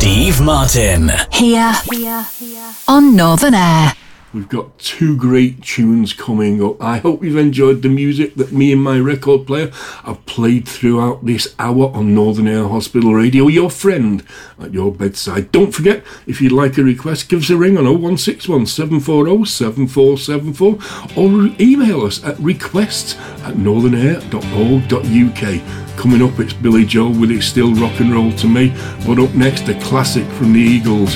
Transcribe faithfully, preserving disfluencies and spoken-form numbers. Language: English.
Steve Martin. Here, here, here on Northern Air. We've got two great tunes coming up. I hope you've enjoyed the music that me and my record player have played throughout this hour on Northern Air Hospital Radio, your friend at your bedside. Don't forget, if you'd like a request, give us a ring on oh one six one, seven four oh, seven four seven four or email us at requests at northernair dot org dot U K. Coming up, it's Billy Joel with It's Still Rock and Roll to Me, but up next, a classic from the Eagles.